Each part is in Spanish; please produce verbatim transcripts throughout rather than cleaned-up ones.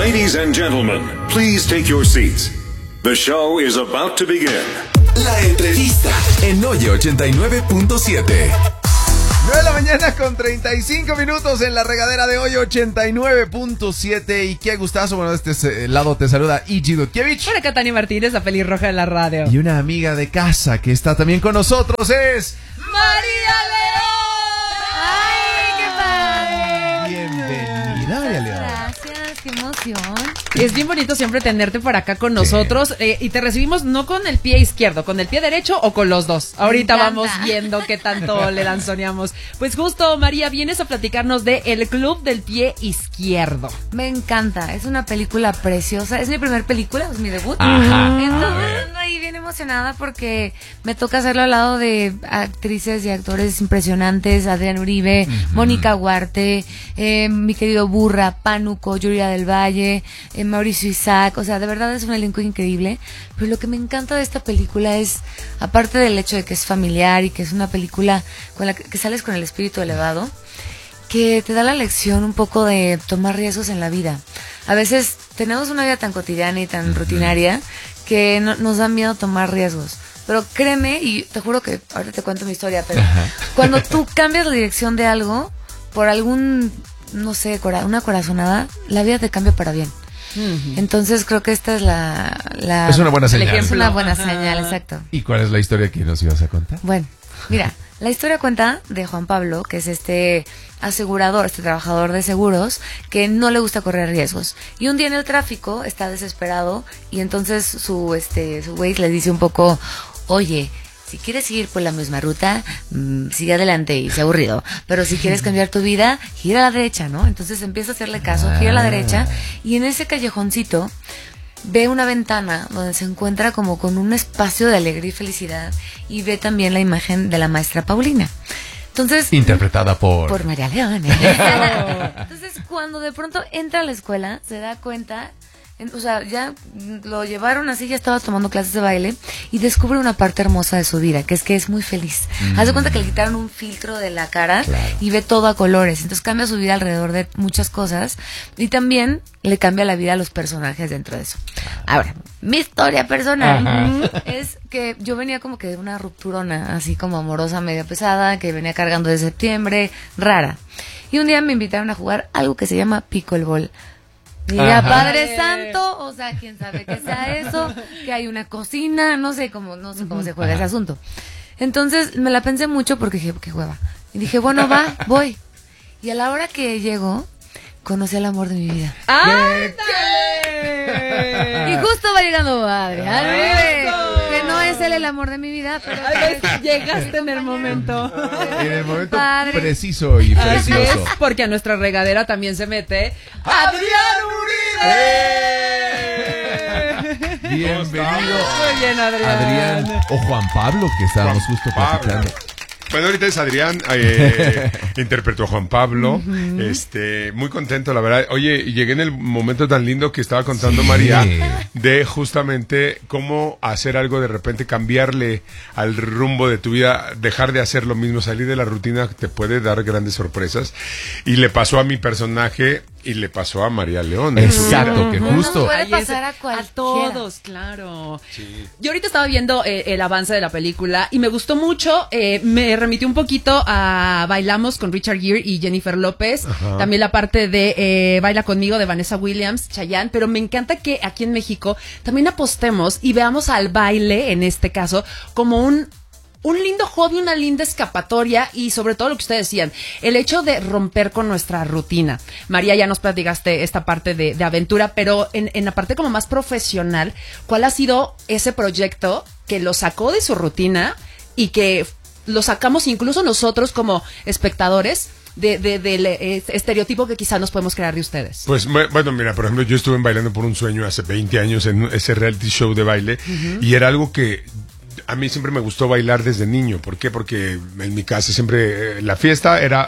Ladies and gentlemen, please take your seats. The show is about to begin. La entrevista en Oye ochenta y nueve punto siete. nueve de la mañana con treinta y cinco minutos en la regadera de Hoy ochenta y nueve punto siete. Y qué gustazo, bueno, de este lado te saluda Iji Dudkiewicz. Por acá Tania Martínez, la pelirroja de la radio. Y una amiga de casa que está también con nosotros es... ¡María León! ¡Ay, qué padre! Bienvenida, María León. Gracias, qué emoción. Es bien bonito siempre tenerte por acá con nosotros, eh, y te recibimos no con el pie izquierdo, con el pie derecho o con los dos. Ahorita vamos viendo qué tanto le danzoneamos. Pues justo, María, vienes a platicarnos de El Club del Pie Izquierdo. Me encanta, es una película preciosa. Es mi primer película, es mi debut. Ajá. Entonces ando ahí bien emocionada porque me toca hacerlo al lado de actrices y actores impresionantes. Adrián Uribe, uh-huh. Mónica Huarte, eh, mi querido Burra, Pánuco, Yuria del Valle, eh, Mauricio Isaac. O sea, de verdad es un elenco increíble. Pero lo que me encanta de esta película es, aparte del hecho de que es familiar y que es una película con la que, que sales con el espíritu elevado, que te da la lección un poco de tomar riesgos en la vida. A veces tenemos una vida tan cotidiana y tan rutinaria que no, nos da miedo tomar riesgos. Pero créeme, y te juro que ahorita te cuento mi historia, pero Ajá. cuando tú cambias la dirección de algo por algún, no sé, cora- una corazonada, la vida te cambia para bien. Uh-huh. Entonces creo que esta es la, la es una buena señal. Es una buena señal, exacto. ¿Y cuál es la historia que nos ibas a contar? Bueno, mira, la historia cuenta de Juan Pablo, que es este asegurador, este trabajador de seguros, que no le gusta correr riesgos. Y un día en el tráfico está desesperado y entonces su este su güey le dice un poco, oye, si quieres seguir por la misma ruta, mmm, sigue adelante y sea aburrido. Pero si quieres cambiar tu vida, gira a la derecha, ¿no? Entonces empieza a hacerle caso, gira a la derecha y en ese callejoncito ve una ventana donde se encuentra como con un espacio de alegría y felicidad y ve también la imagen de la maestra Paulina. Entonces, interpretada por... Por María León. ¿eh? Entonces, cuando de pronto entra a la escuela, se da cuenta... O sea, ya lo llevaron así, ya estaba tomando clases de baile y descubre una parte hermosa de su vida, que es que es muy feliz. Mm. Haz de cuenta que le quitaron un filtro de la cara, claro, y ve todo a colores. Entonces cambia su vida alrededor de muchas cosas y también le cambia la vida a los personajes dentro de eso. Ahora, mi historia personal Ajá. es que yo venía como que de una rupturona, así como amorosa, media pesada, que venía cargando de septiembre, rara. Y un día me invitaron a jugar algo que se llama pickleball. Mira, Ajá. Padre Santo, o sea, quién sabe qué sea eso, que hay una cocina, no sé cómo, no sé cómo se juega Ajá. ese asunto. Entonces me la pensé mucho porque dije, qué hueva. Y dije, bueno, va, voy. Y a la hora que llego, conocí al amor de mi vida. ¡Ándale! Y justo va llegando Adrián Uribe, que no es él el amor de mi vida, pero Ay, es, llegaste en el momento. En el momento Padre. preciso y Así precioso. es, porque a nuestra regadera también se mete Adrián Uribe. Bienvenido. Muy bien, Adrián. Adrián o Juan Pablo, que estábamos Juan justo Pablo. platicando. Bueno, ahorita es Adrián, eh, interpretó a Juan Pablo, uh-huh. este, muy contento, la verdad. Oye, llegué en el momento tan lindo que estaba contando sí. María, de justamente cómo hacer algo, de repente cambiarle al rumbo de tu vida, dejar de hacer lo mismo, salir de la rutina, te puede dar grandes sorpresas. Y le pasó a mi personaje y le pasó a María León. Exacto, que justo. No puede pasar a cualquiera. A todos, claro. Sí. Yo ahorita estaba viendo eh, el avance de la película y me gustó mucho, eh, me remitió un poquito a Bailamos con Richard Gere y Jennifer López, Ajá. también la parte de eh, Baila Conmigo de Vanessa Williams, Chayanne, pero me encanta que aquí en México también apostemos y veamos al baile, en este caso, como un un lindo hobby, una linda escapatoria y sobre todo lo que ustedes decían, el hecho de romper con nuestra rutina. María, ya nos platicaste esta parte de, de aventura, pero en, en la parte como más profesional, ¿cuál ha sido ese proyecto que lo sacó de su rutina y que lo sacamos incluso nosotros como espectadores de, de, del de estereotipo que quizás nos podemos crear de ustedes? Pues bueno, mira, por ejemplo, yo estuve en Bailando por un Sueño hace veinte años en ese reality show de baile uh-huh. y era algo que a mí siempre me gustó bailar desde niño. ¿Por qué? Porque en mi casa siempre eh, la fiesta era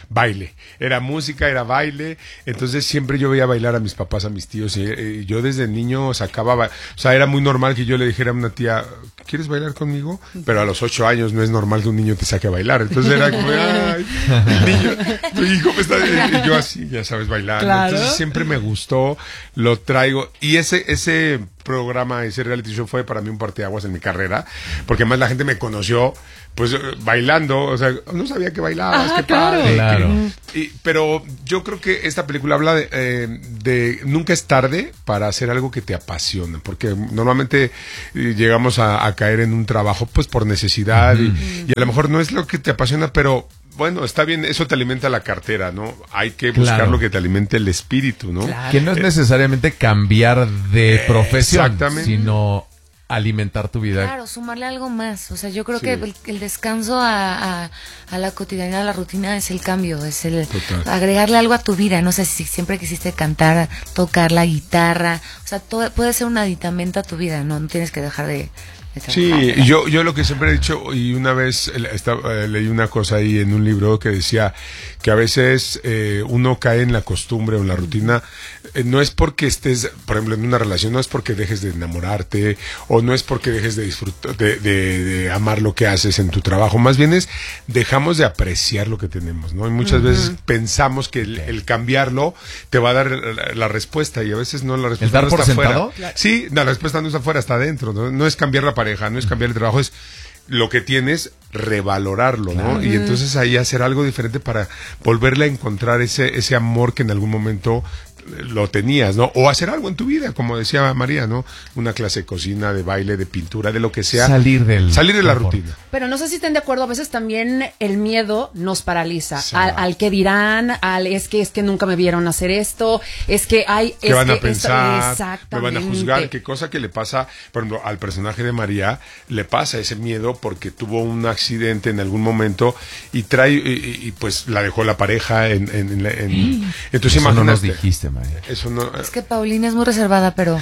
baile. Era música, era baile. Entonces siempre yo veía bailar a mis papás, a mis tíos. Y, y yo desde niño sacaba, ba- o sea, era muy normal que yo le dijera a una tía, ¿quieres bailar conmigo? Pero a los ocho años no es normal que un niño te saque a bailar. Entonces era como, ay, el niño, tu hijo me está... Y yo así, ya sabes, bailando. Claro. Entonces siempre me gustó, lo traigo. Y ese, ese programa, ese reality show fue para mí un parteaguas en mi carrera, porque más la gente me conoció, pues, eh, bailando, o sea, no sabía que bailabas, Ah, qué claro. padre. Claro. Y, pero yo creo que esta película habla de, eh, de nunca es tarde para hacer algo que te apasiona, porque normalmente eh, llegamos a, a caer en un trabajo pues por necesidad y, y a lo mejor no es lo que te apasiona, pero bueno, está bien, eso te alimenta la cartera, ¿no? Hay que buscar Claro. lo que te alimente el espíritu, ¿no? Claro. Que no es necesariamente cambiar de profesión, exactamente. sino alimentar tu vida. Claro, sumarle algo más. O sea, yo creo Sí. que el, el descanso a, a, a la cotidianidad, a la rutina, es el cambio, es el Total. agregarle algo a tu vida. No sé si siempre quisiste cantar, tocar la guitarra. O sea, todo, puede ser un aditamento a tu vida, no, no tienes que dejar de, de trabajar. Sí, yo, yo lo que siempre he dicho, y una vez eh, estaba, eh, leí una cosa ahí en un libro que decía que a veces eh, uno cae en la costumbre o en la rutina, eh, no es porque estés, por ejemplo, en una relación, no es porque dejes de enamorarte, o no es porque dejes de disfrutar, de, de, de amar lo que haces en tu trabajo, más bien es dejamos de apreciar lo que tenemos, ¿no? Y muchas veces pensamos que el, el cambiarlo te va a dar la, la respuesta, y a veces no, la respuesta dar no por está sentado? afuera. Sí, no, la respuesta no está afuera, está adentro, ¿no? No es cambiar la pareja, no es cambiar el trabajo, es lo que tienes, revalorarlo, ¿no? Y entonces ahí hacer algo diferente para volverle a encontrar ese, ese amor que en algún momento lo tenías, ¿no? O hacer algo en tu vida, como decía María, ¿no? Una clase de cocina, de baile, de pintura, de lo que sea. Salir del Salir de la confort. rutina. Pero no sé si estén de acuerdo, a veces también el miedo nos paraliza. Sí. Al, al que dirán, al es que es que nunca me vieron hacer esto, es que hay... ¿Qué es van a que esto- pensar? Me exactamente. van a juzgar. ¿Qué cosa que le pasa? Por ejemplo, al personaje de María le pasa ese miedo porque tuvo un accidente en algún momento y trae, y, y- y, pues la dejó la pareja en... en, en, en- entonces Eso no nos imagínate. dijiste, María. Eso no... Es que Paulina es muy reservada, pero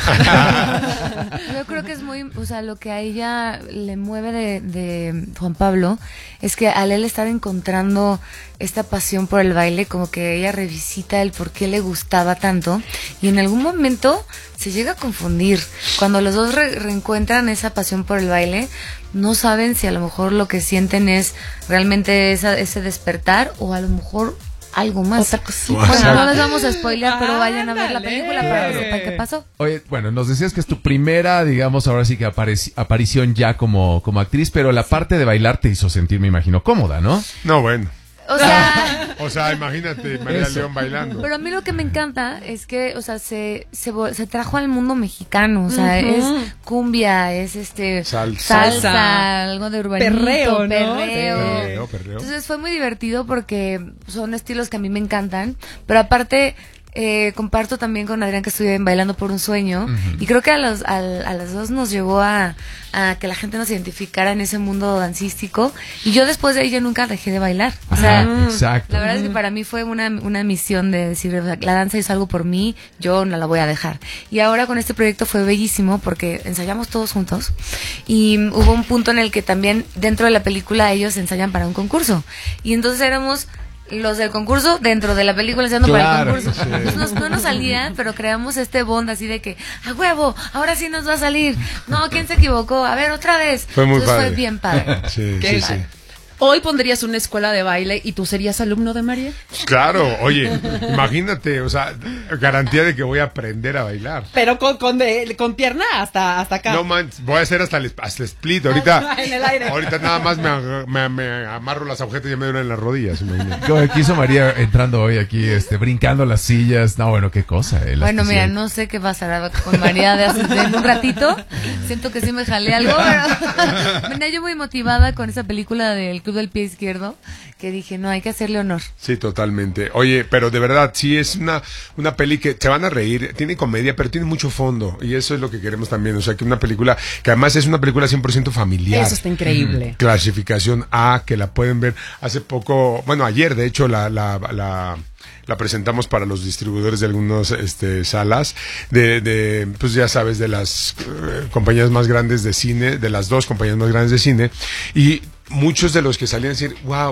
yo creo que es muy, o sea, lo que a ella le mueve de, de Juan Pablo es que al él estar encontrando esta pasión por el baile, como que ella revisita el por qué le gustaba tanto y en algún momento se llega a confundir. Cuando los dos re- reencuentran esa pasión por el baile, no saben si a lo mejor lo que sienten es realmente esa, ese despertar o a lo mejor algo más. Otra cosita. Bueno, no les vamos a spoiler, pero vayan a ver la Ándale. película para que sepan qué pasó. Oye, bueno, nos decías que es tu primera, digamos, ahora sí que apareci- aparición ya como, como actriz, pero la parte de bailar te hizo sentir, me imagino, cómoda, ¿no? No, bueno. O sea, O sea, imagínate María Eso. León bailando. pero a mí lo que me encanta es que, o sea, se, se, vo- se trajo al mundo mexicano, o sea, es cumbia, es este Salsa. salsa, algo de urbanito, Perreo, ¿no? perreo. Perreo, perreo. Entonces fue muy divertido porque son estilos que a mí me encantan, pero aparte eh, comparto también con Adrián que estuve en Bailando por un Sueño y creo que a los a, a las dos nos llevó a, a que la gente nos identificara en ese mundo dancístico y yo después de ahí yo nunca dejé de bailar. O sea, Ajá, exacto. la verdad es que para mí fue una, una misión de decir, o sea, la danza es algo por mí, yo no la voy a dejar. Y ahora con este proyecto fue bellísimo porque ensayamos todos juntos y mm, hubo un punto en el que también dentro de la película ellos ensayan para un concurso. Y entonces éramos los del concurso dentro de la película ensayando para Claro, el concurso. sí. Entonces, nos- no nos salía, pero creamos este bond así de que, a huevo, ahora sí nos va a salir. No, ¿quién se equivocó? A ver, otra vez. Fue muy Entonces padre. fue bien padre. Sí, Qué sí, sí. Hoy pondrías una escuela de baile y tú serías alumno de María. Claro, oye, imagínate, o sea, garantía de que voy a aprender a bailar. Pero con, con, de- con pierna hasta, hasta acá. No manches, voy a hacer hasta el, hasta el split. Ahorita, En el aire. ahorita nada más me, ag- me, me amarro las agujetas y ya me duelen las rodillas. imagínate. Como que hizo María entrando hoy aquí, este, brincando las sillas. No, bueno, qué cosa. eh, la Bueno, mira, especial. no sé qué pasará con María de hace de un ratito. Siento que sí me jalé algo, pero venía yo muy motivada con esa película del Club del Pie Izquierdo, que dije, no, hay que hacerle honor. Sí, totalmente. Oye, pero de verdad, sí es una, una peli que se van a reír, tiene comedia, pero tiene mucho fondo. Y eso es lo que queremos también. O sea, que una película, que además es una película cien por ciento familiar. Eso está increíble. Clasificación A, que la pueden ver hace poco, bueno, ayer de hecho la, la, la, la presentamos para los distribuidores de algunas este, salas, de, de, pues ya sabes, de las eh, compañías más grandes de cine, de las dos compañías más grandes de cine, y muchos de los que salían a decir, wow,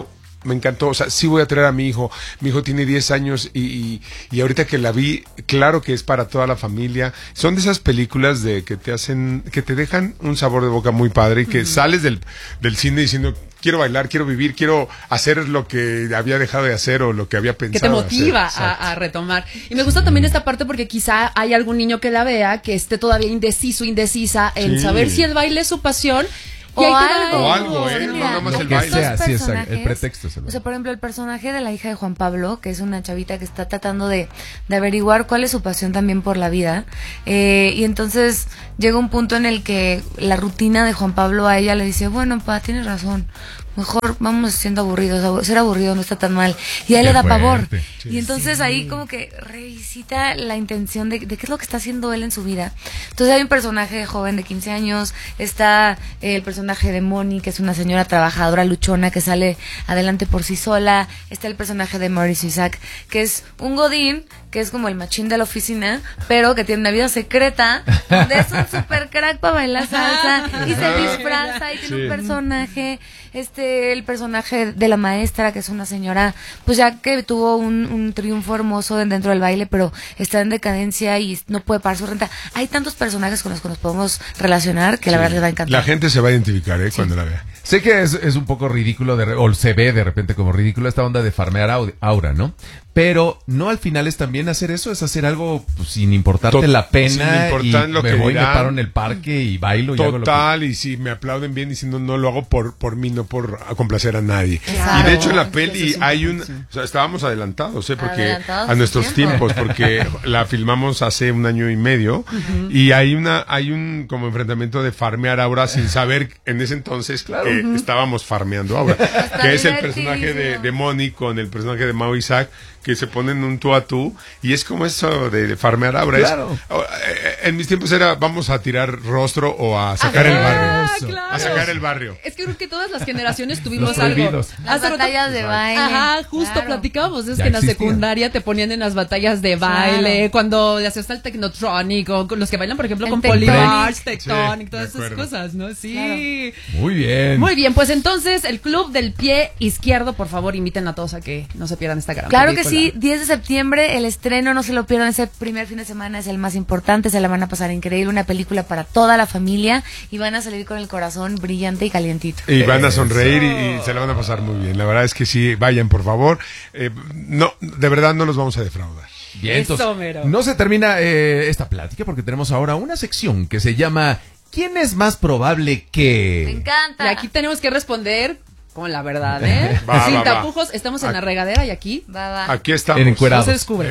me encantó, o sea, sí voy a traer a mi hijo, mi hijo tiene diez años y, y, y ahorita que la vi, claro que es para toda la familia, son de esas películas de que te hacen, que te dejan un sabor de boca muy padre y que uh-huh. sales del, del cine diciendo, quiero bailar, quiero vivir, quiero hacer lo que había dejado de hacer o lo que había pensado. Que te motiva hacer. A, a retomar. Y me gusta también esta parte porque quizá hay algún niño que la vea que esté todavía indeciso, indecisa en Sí. saber si el baile es su pasión. Y O ahí te da algo. O algo, ¿eh? Mira, No nada más lo el que baile. estos sea, sí, exacto. El personajes- pretexto es el O sea, baile. por ejemplo, el personaje de la hija de Juan Pablo, que es una chavita que está tratando de, de averiguar cuál es su pasión también por la vida. Eh, y entonces llega un punto en el que la rutina de Juan Pablo a ella le dice, bueno, pa, tienes razón. Mejor vamos siendo aburridos, abu- ser aburrido no está tan mal. Y a él Qué le da pavor. fuerte. Y entonces ahí como que revisita la intención de, de qué es lo que está haciendo él en su vida. Entonces hay un personaje joven de quince años, está eh, el personaje de Moni, que es una señora trabajadora luchona que sale adelante por sí sola, está el personaje de Mauricio Isaac, que es un godín, que es como el machín de la oficina, pero que tiene una vida secreta, donde es un super crack para bailar salsa, y se disfraza y tiene Sí. un personaje, este, el personaje de la maestra, que es una señora, pues ya que tuvo un, un triunfo hermoso dentro del baile, pero está en decadencia y no puede pagar su renta. Hay tantos personajes con los que nos podemos relacionar que la verdad les va a encantar. La gente se va a identificar, ¿eh? Cuando la vea. Sé que es, es un poco ridículo, de, re- o se ve de repente como ridículo esta onda de farmear au- aura, ¿no? Pero no al final es también hacer eso, es hacer algo pues, sin importarte Tot- la pena sin importar y lo me que voy, me dirán. paro en el parque y bailo y hago lo que... Total, y si me aplauden bien diciendo no lo hago por por mí, no por complacer a nadie. Claro. Y de hecho en la Sí, peli sí, hay un, o sea, estábamos adelantados, ¿eh? Porque Adelantados a su nuestros tiempo. tiempos, porque la filmamos hace un año y medio y hay una hay un como enfrentamiento de farmear aura sin saber en ese entonces que estábamos farmeando aura, que es el personaje de, de Moni con el personaje de Mau Isaac, que se ponen un tú a tú y es como eso de farmear aura. Claro. Es- o, eh, en mis tiempos era vamos a tirar rostro o a sacar el barrio. Ah, Eso. claro. A sacar el barrio. Es que creo que todas las generaciones tuvimos Los algo. prohibidos. Las Hace rato- batallas de baile. Ajá, justo Claro. platicábamos. Es Ya que en la existían. secundaria te ponían en las batallas de baile, Claro. cuando le hacías el Technotronic, o con los que bailan, por ejemplo, El con Tectonic. Polybars, Sí, Tectonic, de todas esas acuerdo. cosas, ¿no? Sí. Muy bien. Muy bien, pues entonces, el Club del Pie Izquierdo, por favor, inviten a todos a que no se pierdan esta gran Claro que película. sí, diez de septiembre, el estreno, no se lo pierdan, ese primer fin de semana es el más importante, se la van a pasar increíble, una película para toda la familia y van a salir con el corazón brillante y calientito. Y van a sonreír y, y se la van a pasar muy bien. La verdad es que sí, vayan por favor. Eh, no, de verdad no los vamos a defraudar. Bien, Eso, entonces, mero. no se termina eh, esta plática porque tenemos ahora una sección que se llama ¿Quién es más probable Me que...? encanta. Y aquí tenemos que responder con la verdad, ¿eh? Va, Sin va, va. tapujos, estamos en la regadera y aquí Va, va. Aquí estamos. En encuerado. no se descubre.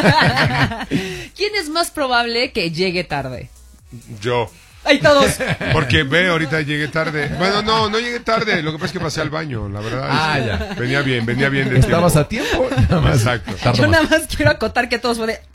¿Quién es más probable que llegue tarde? Yo. ¡Ay, todos! Porque ve, ahorita llegué tarde. Bueno, no, no llegué tarde. Lo que pasa es que pasé al baño, la verdad. Ah, Es- ya. Venía bien, venía bien de ¿Estabas tiempo. a tiempo? Nada más. Exacto. Tardo Yo más. nada más quiero acotar que todos fue de...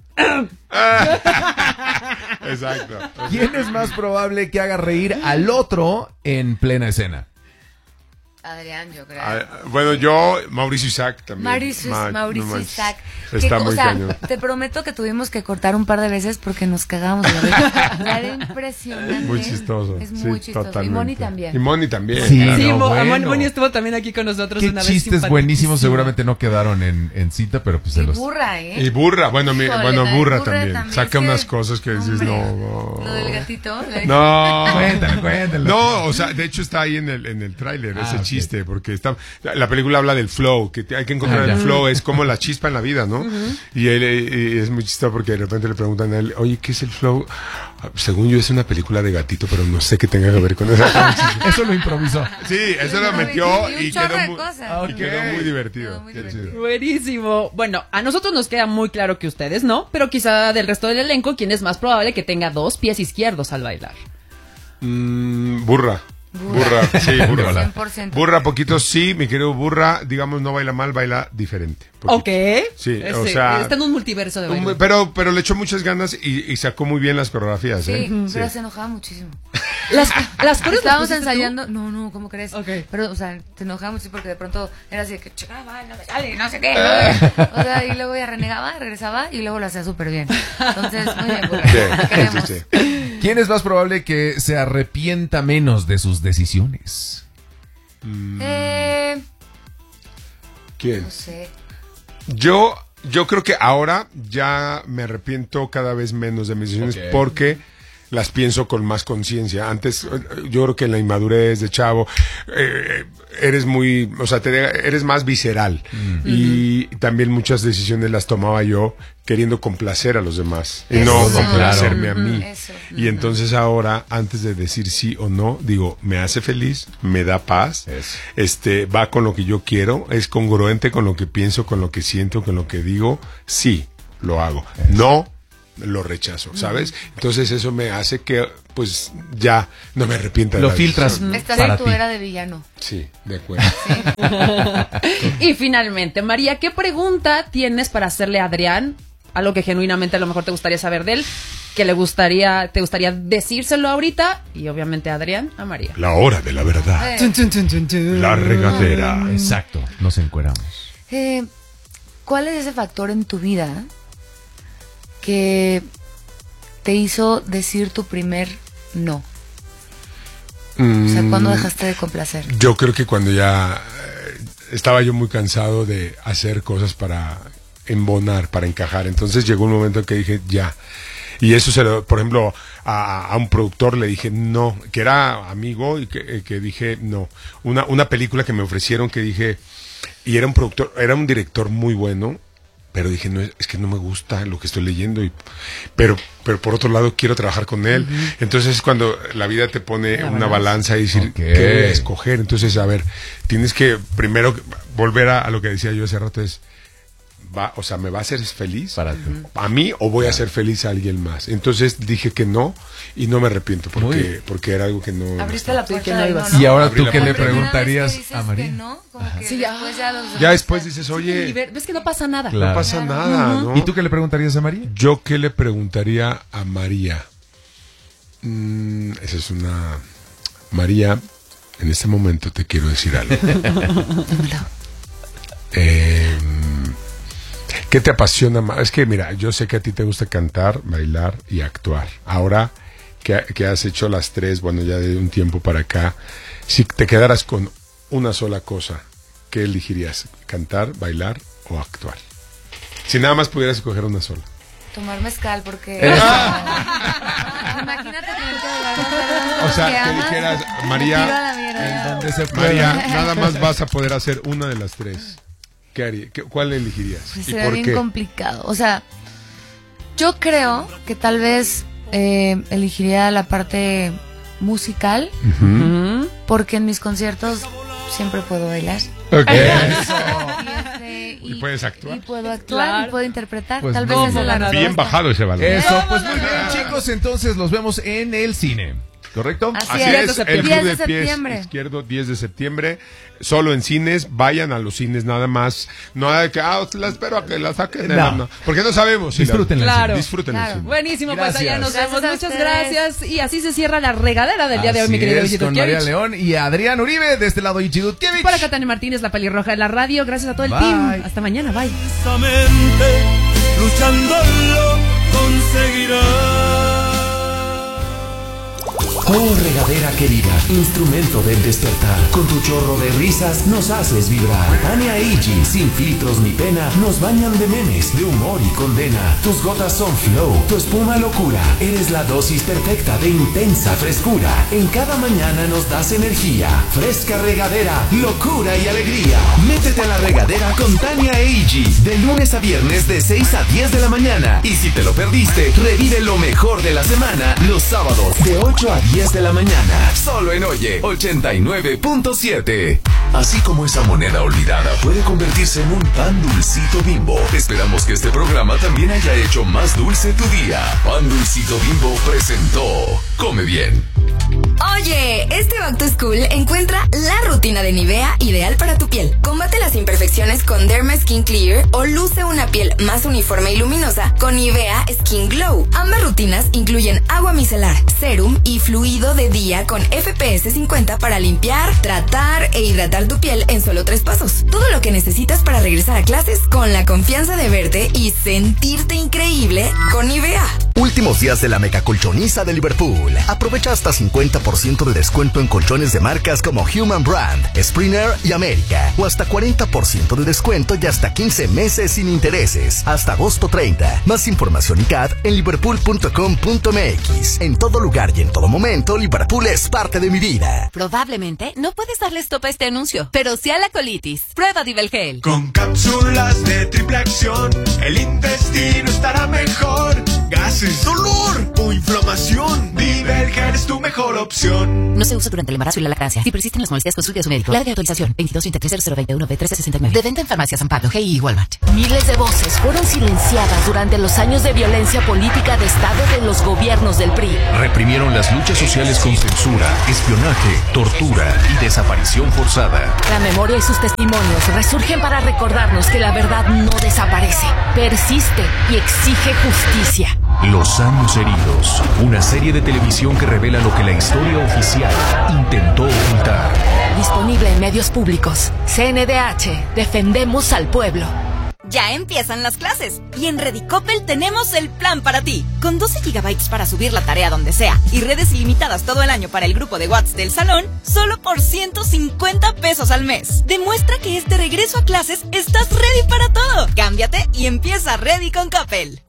Exacto. ¿Quién es más probable que haga reír al otro en plena escena? Adrián, yo creo. Ah, bueno, yo, Mauricio Isaac también. Mauricio, Ma- Mauricio no manches. Isaac. Está Que, muy o sea, cañón. te prometo que tuvimos que cortar un par de veces porque nos cagamos de risa. Era impresionante. Muy chistoso. Es sí, muy chistoso. totalmente. Y Moni también. Y Moni también. Sí. claro. Sí, no, Mo- bueno. Amon- Moni estuvo también aquí con nosotros Qué una vez. chistes buenísimos seguramente no quedaron en, en cita, pero pues se Y los... burra, ¿eh? Y burra, bueno, mi, Híjole, bueno, la de burra, burra también. también. Saca Es que, unas cosas que dices, hombre, no, no. Lo del gatito. la- No. Cuéntalo, cuéntalo. No, o sea, de hecho está ahí en el, en el tráiler Ah, ese ok. chiste, porque está, la, la película habla del flow, que te- hay que encontrar Ah, ya. el flow, es como la chispa en la vida, ¿no? Y él eh, y es muy chistoso porque de repente le preguntan a él, oye, ¿qué es el flow? Ah, según yo es una película de gatito, pero no sé qué tenga que ver con eso. Eso lo improvisó. Sí, eso lo Y metió un y chorro quedó de muy, cosas. y quedó muy divertido. Quedó muy Qué divertido. chido. Buenísimo. Bueno, a nosotros nos queda muy claro que ustedes no, pero quizá del resto del elenco, ¿quién es más probable que tenga dos pies izquierdos al bailar? Mm, burra. Burra. Burra, sí, burra. cien por ciento. Burra, poquito sí, mi querido burra, digamos, no baila mal, baila diferente. Poquito. Ok. Sí, o Ese- sea- Está en un multiverso de baile. Un- Pero, pero le echó muchas ganas y, y sacó muy bien las coreografías, Sí, ¿eh? pero se enojaba muchísimo. Las, las coreos las Estábamos pusiste tú. ensayando. No, no, ¿cómo crees? Ok. Pero, o sea, te enojaba mucho porque de pronto era así de que, chica, va, no me sale, no sé qué. O sea, y luego ya renegaba, regresaba y luego lo hacía súper bien. Entonces, muy bien, burra. Sí, Te queremos. sí, sí. ¿Quién es más probable que se arrepienta menos de sus decisiones? Eh, ¿Quién? No sé. Yo, yo creo que ahora ya me arrepiento cada vez menos de mis decisiones Ok. porque las pienso con más conciencia. Antes, yo creo que en la inmadurez de chavo, eh, eres muy, o sea, te, eres más visceral. Mm. Y uh-huh. también muchas decisiones las tomaba yo queriendo complacer a los demás y no Eso. complacerme Claro. a mí. Eso. Y entonces ahora, antes de decir sí o no, digo, me hace feliz, me da paz, Eso. este, va con lo que yo quiero, es congruente con lo que pienso, con lo que siento, con lo que digo, sí, lo hago. Eso. No, lo rechazo, ¿sabes? Entonces eso me hace que, pues, ya no me arrepienta de Lo la filtras decisión. Estás para en tu ti. era de villano. Sí, de acuerdo. Y finalmente, María, ¿qué pregunta tienes para hacerle a Adrián? Algo que genuinamente a lo mejor te gustaría saber de él, que le gustaría, te gustaría decírselo ahorita, y obviamente a Adrián, a María. La hora de la verdad. Eh, La regadera. Exacto, nos encueramos. eh, ¿Cuál es ese factor en tu vida que te hizo decir tu primer no? O sea, ¿cuándo dejaste de complacer? Yo creo que cuando ya eh, estaba yo muy cansado de hacer cosas para embonar, para encajar. Entonces llegó un momento que dije, ya. Y eso se lo, por ejemplo, a, a un productor le dije no, que era amigo y que, que dije no. Una, una película que me ofrecieron que dije, y era un productor, era un director muy bueno, pero dije, no, es que no me gusta lo que estoy leyendo, y, pero, pero por otro lado quiero trabajar con él. Uh-huh. Entonces es cuando la vida te pone la una balanza y decir, okay. ¿qué voy a escoger? Entonces, a ver, tienes que primero volver a, a lo que decía yo hace rato, es, va, o sea, ¿me va a hacer feliz para ti, a mí o voy a hacer feliz a alguien más? Entonces dije que no y no me arrepiento porque, porque era algo que no... Abriste no la puerta, que no no, ibas. ¿no? Y ahora Abrí tú la qué le puerta. preguntarías Primera vez que a dices María. que no, como que Sí, después ya, los Ya después dices, oye, Y ver- ves que no pasa nada. Claro. no pasa nada, ¿no? ¿Y tú qué le preguntarías a María? Yo qué le preguntaría a María. Mm, esa es una... María, en este momento te quiero decir algo. eh, ¿Qué te apasiona más? Es que mira, yo sé que a ti te gusta cantar, bailar y actuar. Ahora que, que has hecho las tres, bueno, ya de un tiempo para acá, si te quedaras con una sola cosa, ¿qué elegirías? ¿Cantar, bailar o actuar? Si nada más pudieras escoger una sola. tomar mezcal porque... Imagínate tener que bailar. O sea, que dijeras, María, en donde se María, nada más vas a poder hacer una de las tres. ¿Qué haría? ¿Qué, ¿Cuál elegirías? Pues ¿Y sería por bien qué? complicado. O sea, yo creo que tal vez eh, elegiría la parte musical, Uh-huh. porque en mis conciertos siempre puedo bailar. Ok. Y, este, Y puedes actuar. Y puedo actuar Claro. y puedo interpretar. Pues tal vez no, esa es la Bien respuesta. bajado ese balón. Eso, pues muy bien, chicos, entonces los vemos en el cine, ¿correcto? Así Así es, es, de el septiembre. Club diez de de Pies septiembre. Izquierdo, diez de septiembre, solo en cines, vayan a los cines nada más, no hay de que, ah, la espero a que la saquen, No. no, no, porque no sabemos. si la- Disfrútenla. Claro. Disfruten el Claro. cine. Buenísimo, pues allá Gracias. nos Gracias vemos. a Muchas ustedes. gracias. Y así se cierra la regadera del día de hoy, mi Así querido es, Ichito con María Kievich. León y Adrián Uribe, de este lado Ichi Dudkiewicz. Por acá Tania Martínez, la pelirroja de la radio. Gracias a todo el Bye. team. Hasta mañana, bye. Intensamente, luchando lo conseguirás. Oh, regadera querida, instrumento del despertar. Con tu chorro de risas nos haces vibrar. Tania e Iggy, sin filtros ni pena, nos bañan de memes, de humor y condena. Tus gotas son flow, tu espuma locura. Eres la dosis perfecta de intensa frescura. En cada mañana nos das energía. Fresca regadera, locura y alegría. Métete a la regadera con Tania e Iggy, de lunes a viernes de seis a diez de la mañana. Y si te lo perdiste, revive lo mejor de la semana los sábados de ocho a diez de la mañana, solo en Oye ochenta y nueve punto siete. Así como esa moneda olvidada puede convertirse en un pan dulcito Bimbo, esperamos que este programa también haya hecho más dulce tu día. Pan Dulcito Bimbo presentó Come Bien. Oye, este Back to School encuentra la rutina de Nivea ideal para tu piel. Combate las imperfecciones con Derma Skin Clear o luce una piel más uniforme y luminosa con Nivea Skin Glow. Ambas rutinas incluyen agua micelar, serum y fluido de día con F P S cincuenta para limpiar, tratar e hidratar tu piel en solo tres pasos. Todo lo que necesitas para regresar a clases con la confianza de verte y sentirte increíble con Nivea. Últimos días de la mega colchoniza de Liverpool. Aprovecha hasta cincuenta por ciento de descuento en colchones de marcas como Human Brand, Springer y América. O hasta cuarenta por ciento de descuento y hasta quince meses sin intereses. Hasta agosto treinta. Más información y C A D en liverpool punto com punto m x. En todo lugar y en todo momento, Liverpool es parte de mi vida. Probablemente no puedes darle stop a este anuncio, pero sí a la colitis. Prueba Divelgel. Con cápsulas de triple acción, el intestino estará mejor. Gases, dolor o inflamación. Divelgel es tu mejor opción. No se usa durante el embarazo y la lactancia. Si persisten las molestias, consulte a su médico. Larga de autorización veintidós treinta y tres cero cero veintiuno B trece sesenta y nueve. De venta en Farmacia San Pablo, G I y Walmart. Miles de voces fueron silenciadas durante los años de violencia política de Estado de los gobiernos del P R I. Reprimieron las luchas sociales con censura, espionaje, tortura y desaparición forzada. La memoria y sus testimonios resurgen para recordarnos que la verdad no desaparece, persiste y exige justicia. Los años heridos, una serie de televisión que revela lo que la historia oficial intentó ocultar. Disponible en medios públicos. C N D H, defendemos al pueblo. Ya empiezan las clases y en Redicopel tenemos el plan para ti. Con doce gigabytes para subir la tarea donde sea y redes ilimitadas todo el año para el grupo de WhatsApp del salón, solo por ciento cincuenta pesos al mes. Demuestra que este regreso a clases estás ready para todo. Cámbiate y empieza Ready con Coppel.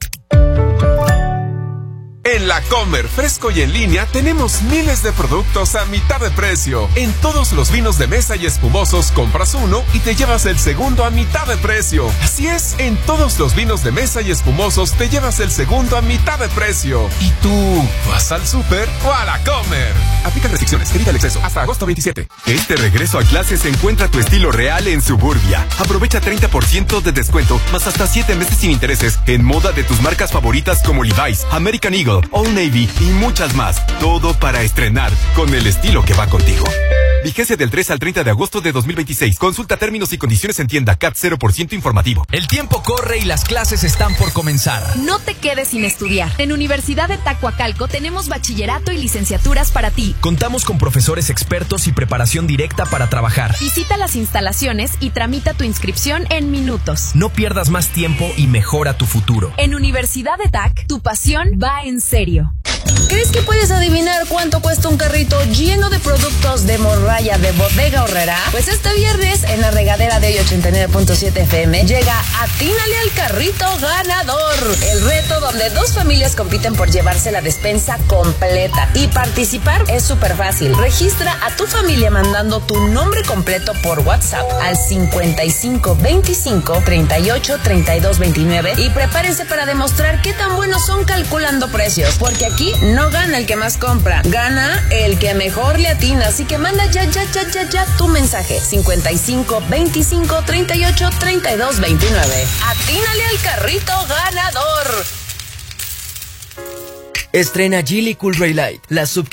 En La Comer, fresco y en línea, tenemos miles de productos a mitad de precio. En todos los vinos de mesa y espumosos, compras uno y te llevas el segundo a mitad de precio. Así es, en todos los vinos de mesa y espumosos, te llevas el segundo a mitad de precio. ¿Y tú, vas al súper o a La Comer? Aplica restricciones, evita el exceso, hasta agosto veintisiete. Este regreso a clases encuentra tu estilo real en Suburbia. Aprovecha treinta por ciento de descuento, más hasta siete meses sin intereses, en moda de tus marcas favoritas como Levi's, American Eagle, Old Navy y muchas más. Todo para estrenar con el estilo que va contigo. Vigencia del tres al treinta de agosto de dos mil veintiséis. Consulta términos y condiciones en tienda. C A T cero por ciento informativo. El tiempo corre y las clases están por comenzar. No te quedes sin estudiar. En Universidad de Tacuacalco tenemos bachillerato y licenciaturas para ti. Contamos con profesores expertos y preparación directa para trabajar. Visita las instalaciones y tramita tu inscripción en minutos. No pierdas más tiempo y mejora tu futuro. En Universidad de Tac, tu pasión va en serio. ¿Crees que puedes adivinar cuánto cuesta un carrito lleno de productos de morralla de Bodega Aurrerá? Pues este viernes en la regadera de hoy ochenta y nueve punto siete F M llega Atínale al carrito ganador. El reto donde dos familias compiten por llevarse la despensa completa. Y participar es súper fácil. Registra a tu familia mandando tu nombre completo por WhatsApp al cincuenta y cinco veinticinco treinta y ocho treinta y dos veintinueve y prepárense para demostrar qué tan buenos son calculando precios. Porque aquí no gana el que más compra, gana el que mejor le atina. Así que manda ya, ya, ya, ya, ya tu mensaje. cincuenta y cinco veinticinco treinta y ocho treinta y dos veintinueve. Atínale al carrito ganador. Estrena Geely Cool Ray Light, la sub